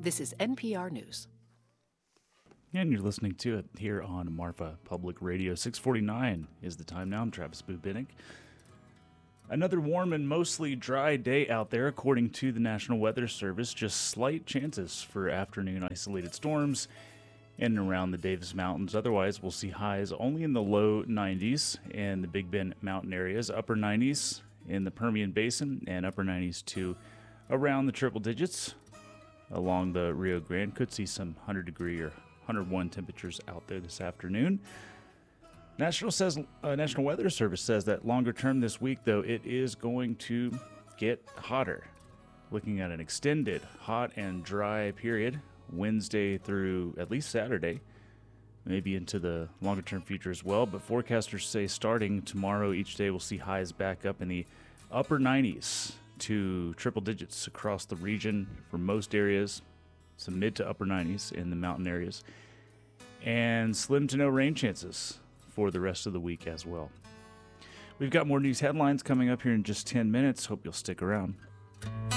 This is NPR News. And you're listening to it here on Marfa Public Radio. 6:49 is the time now. I'm Travis Bubinik. Another warm and mostly dry day out there, according to the National Weather Service. Just slight chances for afternoon isolated storms in and around the Davis Mountains. Otherwise, we'll see highs only in the low 90s in the Big Bend mountain areas, upper 90s in the Permian Basin, and upper 90s to around the triple digits along the Rio Grande. Could see some 100-degree or 101 temperatures out there this afternoon. National Weather Service says that longer term this week, though, it is going to get hotter. Looking at an extended hot and dry period, Wednesday through at least Saturday, maybe into the longer term future as well. But forecasters say starting tomorrow, each day we'll see highs back up in the upper 90s to triple digits across the region for most areas. Some mid to upper 90s in the mountain areas, and slim to no rain chances for the rest of the week as well. We've got more news headlines coming up here in just 10 minutes. Hope you'll stick around.